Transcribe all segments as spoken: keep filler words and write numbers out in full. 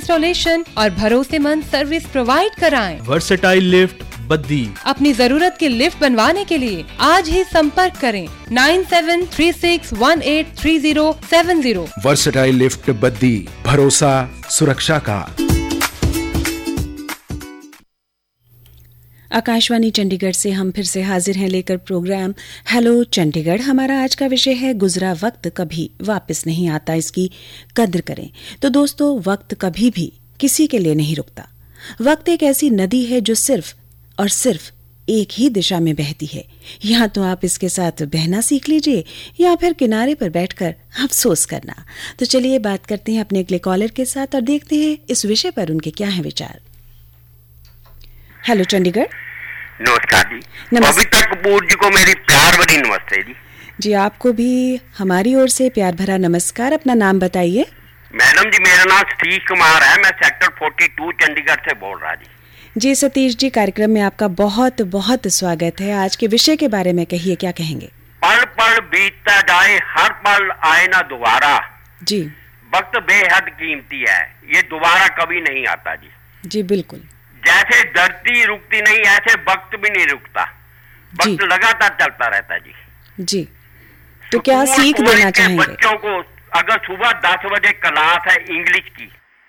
Installation और भरोसेमंद service provide कराएं। Versatile lift Baddi. अपनी जरूरत की लिफ्ट बनवाने के लिए आज ही संपर्क करें nine seven three six one eight three zero seven zero. Versatile lift Baddi, भरोसा सुरक्षा का। आकाशवाणी चंडीगढ़ से हम फिर से हाजिर हैं लेकर प्रोग्राम हेलो चंडीगढ़। हमारा आज का विषय है गुजरा वक्त कभी वापस नहीं आता, इसकी कद्र करें। तो दोस्तों, वक्त कभी भी किसी के लिए नहीं रुकता। वक्त एक ऐसी नदी है जो सिर्फ और सिर्फ एक ही दिशा में बहती है। या तो आप इसके साथ बहना सीख लीजिए या फिर किनारे पर बैठकर अफसोस करना। तो चलिए बात करते हैं अपने अगले कॉलर के साथ और देखते हैं इस विषय पर उनके क्या है विचार। हेलो चंडीगढ़। नमस्कार जी। बबीता कपूर जी को मेरी प्यार भरी नमस्ते जी। जी आपको भी हमारी ओर से प्यार भरा नमस्कार। अपना नाम बताइए। मैडम जी, मेरा नाम सतीश कुमार है, मैं सेक्टर बयालीस चंडीगढ़ से बोल रहा जी। जी सतीश जी, कार्यक्रम में आपका बहुत बहुत स्वागत है। आज के विषय के बारे में कहिए, क्या कहेंगे? पल पल बीतता जाए, हर पल आए ना दोबारा। जी। वक्त बेहद कीमती है, ये दोबारा कभी नहीं आता जी। जी बिल्कुल। जैसे धरती रुकती नहीं, ऐसे वक्त भी नहीं रुकता। वक्त लगातार चलता रहता जी। जी। तो क्या सीख देना चाहेंगे बच्चों को? अगर सुबह दस बजे क्लास है इंग्लिश की,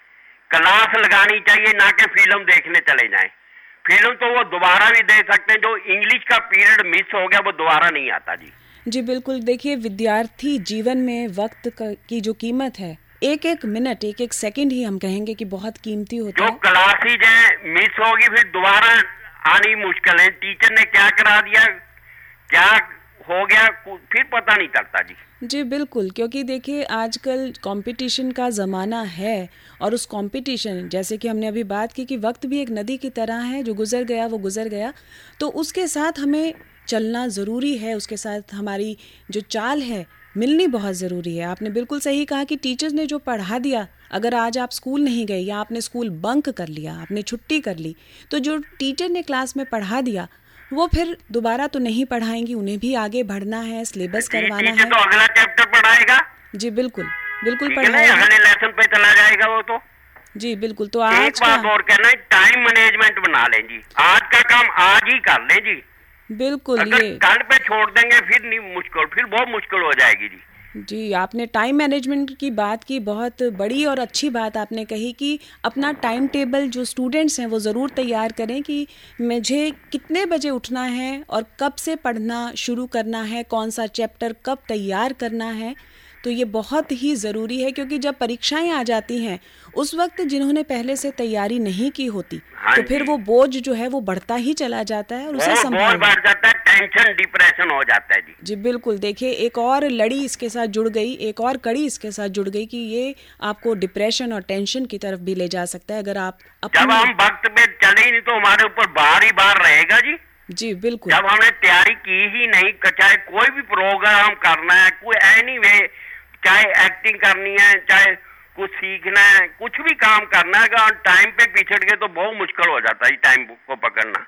क्लास लगानी चाहिए, ना कि फिल्म देखने चले जाएं। फिल्म तो वो दोबारा भी दे सकते हैं, जो इंग्लिश का पीरियड मिस हो गया वो दोबारा नहीं आता जी। जी बिल्कुल। देखिए, विद्यार्थी जीवन में वक्त की जो कीमत है, एक एक मिनट, एक एक सेकंड ही हम कहेंगे कि बहुत कीमती होता है। जो क्लासेज है मिस होगी, फिर दोबारा आनी मुश्किल है। टीचर ने क्या करा दिया, क्या हो गया, फिर पता नहीं चलता जी। जी बिल्कुल, क्योंकि देखिए आजकल कंपटीशन का ज़माना है और उस कंपटीशन, जैसे कि हमने अभी बात की कि वक्त भी एक नदी की तरह है, जो गुजर गया वो गुजर गया, तो उसके साथ हमें चलना ज़रूरी है। उसके साथ हमारी जो चाल है मिलनी बहुत ज़रूरी है। आपने बिल्कुल सही कहा कि टीचर्स ने जो पढ़ा दिया, अगर आज आप स्कूल नहीं गए या आपने स्कूल बंक कर लिया, आपने छुट्टी कर ली, तो जो टीचर ने क्लास में पढ़ा दिया वो फिर दोबारा तो नहीं पढ़ाएंगी। उन्हें भी आगे बढ़ना है, सिलेबस करवाना है। तो अगला चैप्टर पढ़ाएगा। जी बिल्कुल बिल्कुल पढ़ाएगा, अगले लेसन पे चला जाएगा वो तो। जी बिल्कुल। तो आज एक बात और कहना है, टाइम मैनेजमेंट बना लें जी। आज का काम आज ही कर लें जी। बिल्कुल। अगर ये कल पे छोड़ देंगे फिर नहीं, मुश्किल, फिर बहुत मुश्किल हो जाएगी जी। जी, आपने टाइम मैनेजमेंट की बात की, बहुत बड़ी और अच्छी बात आपने कही कि अपना टाइम टेबल जो स्टूडेंट्स हैं वो ज़रूर तैयार करें कि मुझे कितने बजे उठना है और कब से पढ़ना शुरू करना है, कौन सा चैप्टर कब तैयार करना है। तो ये बहुत ही ज़रूरी है, क्योंकि जब परीक्षाएं आ जाती हैं उस वक्त जिन्होंने पहले से तैयारी नहीं की होती, हाँ तो फिर वो बोझ जो है वो बढ़ता ही चला जाता है और उसे संभालना बढ़ जाता है, टेंशन डिप्रेशन हो जाता है जी। जी बिल्कुल। देखिए, एक और लड़ी इसके साथ जुड़ गई, एक और कड़ी इसके साथ जुड़ गई कि ये आपको डिप्रेशन और टेंशन की तरफ भी ले जा सकता है। अगर आप जब हम वक्त पे चले ही नहीं तो हमारे ऊपर बार ही बार रहेगा जी। जी बिल्कुल। जब हमने तैयारी की ही नहीं, चाहे कोई भी प्रोग्राम करना है, कोई एनी वे, चाहे एक्टिंग करनी है, चाहे कुछ सीखना है, कुछ भी काम करना है, अगर टाइम पे पिछड़ गए तो बहुत मुश्किल हो जाता है टाइम को पकड़ना।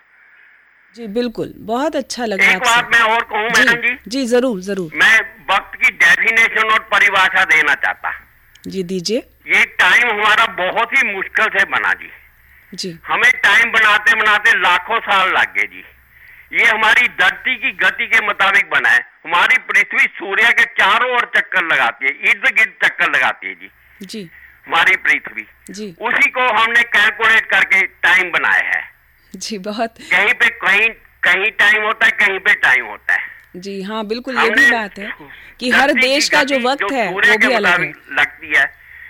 जी बिल्कुल, बहुत अच्छा लगा। एक बात मैं और कहूँ मैडम जी। जी जरूर जरूर। मैं वक्त की डेफिनेशन और परिभाषा देना चाहता। जी दीजिए। ये टाइम हमारा बहुत ही मुश्किल से बना जी। जी। हमें टाइम बनाते बनाते लाखों साल लग गए जी। ये हमारी धरती की गति के मुताबिक बना है। हमारी पृथ्वी सूर्य के चारों ओर चक्कर लगाती है, इर्द गिर्द चक्कर लगाती है जी। जी। हमारी पृथ्वी जी। उसी को हमने कैलकुलेट करके टाइम बनाया है जी। बहुत कहीं पे कहीं कहीं टाइम होता है, कहीं पे टाइम होता है। जी हाँ बिल्कुल, ये भी बात है कि हर देश का जो वक्त है वो भी अलग है, लगती है।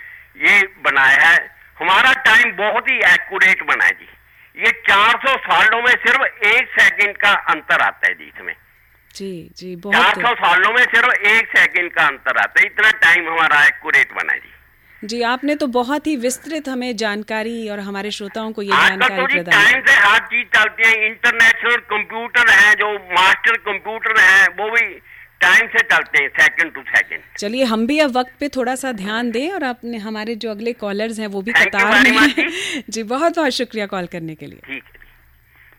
ये बनाया है, हमारा टाइम बहुत ही एक्यूरेट बना है जी। ये चार सौ सालों में सिर्फ एक सेकंड का अंतर आता है जी इसमें। जी जी बहुत। चार सौ सालों में सिर्फ एक सेकंड का अंतर आता है, इतना टाइम हमारा एक्यूरेट बना है जी। जी आपने तो बहुत ही विस्तृत हमें जानकारी और हमारे श्रोताओं को ये जानकारी तो प्रदान टाइम से हर चीज चलती है। इंटरनेशनल कंप्यूटर है, जो मास्टर कंप्यूटर है, वो भी टाइम से चलते हैं, सेकंड टू सेकंड। चलिए हम भी अब वक्त पे थोड़ा सा ध्यान दें और अपने हमारे जो अगले कॉलर्स हैं वो भी कतार में। जी बहुत बहुत शुक्रिया कॉल करने के लिए। ठीक है।